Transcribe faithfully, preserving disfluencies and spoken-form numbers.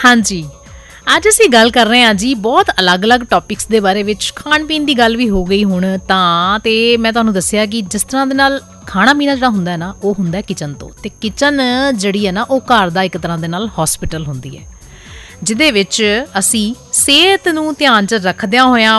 ਹਾਂਜੀ, ਅੱਜ ਅਸੀਂ ਗੱਲ ਕਰ ਰਹੇ ਹਾਂ ਜੀ ਬਹੁਤ ਅਲੱਗ-ਅਲੱਗ ਟੌਪਿਕਸ ਦੇ ਬਾਰੇ ਵਿੱਚ। ਖਾਣ ਪੀਣ ਦੀ ਗੱਲ ਵੀ ਹੋ ਗਈ ਹੁਣ ਤਾਂ, ਅਤੇ ਮੈਂ ਤੁਹਾਨੂੰ ਦੱਸਿਆ ਕਿ ਜਿਸ ਤਰ੍ਹਾਂ ਦੇ ਨਾਲ ਖਾਣਾ ਪੀਣਾ ਜਿਹੜਾ ਹੁੰਦਾ ਹੈ ਨਾ, ਉਹ ਹੁੰਦਾ ਕਿਚਨ ਤੋਂ। ਅਤੇ ਕਿਚਨ ਜਿਹੜੀ ਹੈ ਨਾ, ਉਹ ਘਰ ਦਾ ਇੱਕ ਤਰ੍ਹਾਂ ਦੇ ਨਾਲ ਹੌਸਪੀਟਲ ਹੁੰਦੀ ਹੈ, ਜਿਹਦੇ ਵਿੱਚ ਅਸੀਂ ਸਿਹਤ ਨੂੰ ਧਿਆਨ 'ਚ ਰੱਖਦਿਆਂ ਹੋਇਆਂ